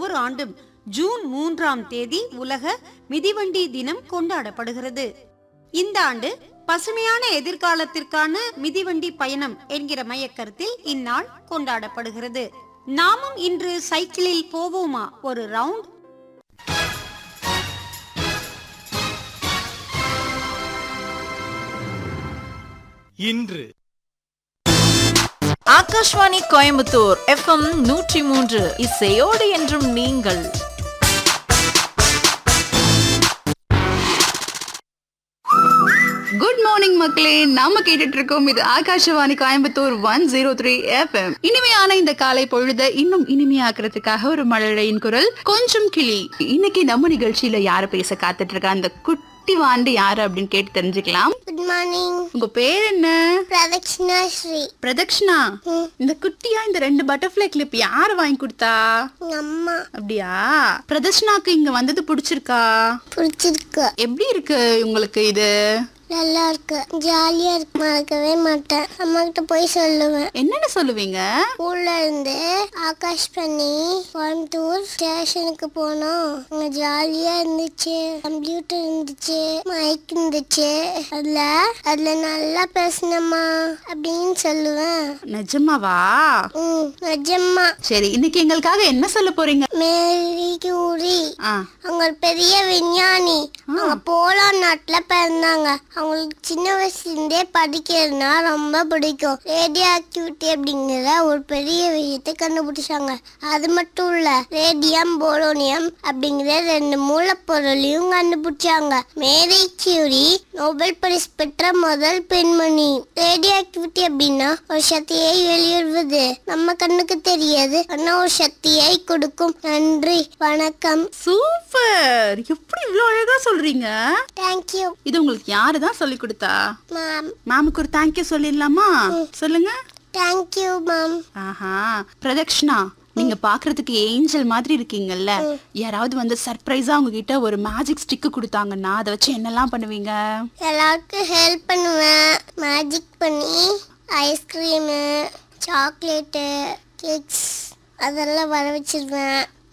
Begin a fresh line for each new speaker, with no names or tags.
ஒவ்வொரு ஆண்டும் ஜூன் 3ஆம் தேதி உலக மிதிவண்டி தினம் கொண்டாடப்படுகிறது. இந்த ஆண்டு பசுமையான எதிர்காலத்திற்கான மிதிவண்டி பயணம் என்கிற மையக்கருத்தில் இந்நாள் கொண்டாடப்படுகிறது. நாமும் இன்று சைக்கிளில் போவோமா ஒரு ரவுண்ட்?
இன்று
ஆகாஷ்வாணி கோயம்புத்தூர் FM 103 இசையோடு என்றும் நீங்கள்.
குட் மார்னிங் மக்களே, நாம கேட்டுட்டு இருக்கோம் இது ஆகாஷவாணி கோயம்புத்தூர் 103 FM. இனிமையான இந்த காலை பொழுத இன்னும் இனிமையாக்குறதுக்காக ஒரு மழலையின் குரல் கொஞ்சம் கிளி. இன்னைக்கு நம்ம நிகழ்ச்சியில யார பேச காத்துட்டு இருக்கா அந்த குட்டி வாண்டு யாரு அப்படின்னு கேட்டு தெரிஞ்சுக்கலாம்.
Good morning.
உங்க பேர் என்ன?
பிரதக்ஷனா ஸ்ரீ.
பிரதக்ஷனா, இந்த குட்டியா இந்த 2 பட்டர்ஃப்ளை கிளிப் யாரு வாங்கி கொடுத்தா?
அம்மா.
அப்படியா? பிரதக்ஷனாக்கு இங்க வந்தது பிடிச்சிருக்கா?
பிடிச்சிருக்கு.
எப்படி இருக்கு உங்களுக்கு இது?
நல்லா இருக்கு, ஜாலியா இருக்கு. மறக்கவே மாட்டேன். அம்மா கிட்ட போய் சொல்லுவேன்.
என்னன்னு சொல்லுவீங்க?
ஊர்ல இருந்து ஆகாஷ் பண்ணி கோயம்புத்தூர் ஸ்டேஷனுக்கு போனோம். அங்க ஜாலியா இருந்துச்சு. கம்ப்யூட்டர் இருந்துச்சு, மைக் இருந்துச்சு. அதுல நல்லா பேசினம்மா அப்படின்னு சொல்லுவேன்.
நிஜமாவா?
நிஜமா.
சரி, இன்னைக்கு எங்களுக்காக என்ன சொல்ல போறீங்க?
மேரி கியூரி அவங்க பெரிய விஞ்ஞானி. அவங்க போலோ நாட்டுல பிறந்தாங்க. அவங்களுக்கு சின்ன வயசுலேருந்தே படிக்கிறதுனா ரொம்ப பிடிக்கும். ரேடியோ ஆக்டிவிட்டி அப்படிங்கிற ஒரு பெரிய விஷயத்தை கண்டுபிடிச்சாங்க. அது மட்டும் இல்ல, ரேடியம் போலோனியம் அப்படிங்கிற 2 மூலப்பொருளையும் கண்டுபிடிச்சாங்க. மேரி கியூரி நோபல் பரிசு பெற்ற முதல் பெண்மணி. ரேடியோ ஆக்டிவிட்டி அப்படின்னா ஒரு சக்தியை வெளியிடுவது. நம்ம கண்ணுக்கு தெரியாது, ஆனா ஒரு சக்தியை கொடுக்கும். நன்றி, வணக்கம்.
சூப்பர், எப்படி இவ்வளவு அழகா சொல்றீங்க?
தேங்க்யூ.
இது உங்களுக்கு யாரு தான் சொல்லி கொடுத்தா?
மேம்.
மேமுக்கு ஒரு தேங்க்யூ சொல்லிடலாமா? சொல்லுங்க.
Thank you ma'am.
ஆஹா, பிரதக்ஷனா, நீங்க பாக்குறதுக்கு ஏஞ்சல் மாதிரி இருக்கீங்கல்ல. யாராவது வந்து சர்ப்ரைஸா உங்ககிட்ட ஒரு மேஜிக் ஸ்டிக் கொடுத்தாங்கன்னா அதை வச்சு என்னெல்லாம் பண்ணுவீங்க?
எல்லாருக்கும் ஹெல்ப் பண்ணுவேன். மேஜிக் பண்ணி ஐஸ்கிரீமு, சாக்லேட்டு, கேக்ஸ் அதெல்லாம் வர வச்சிருவேன்.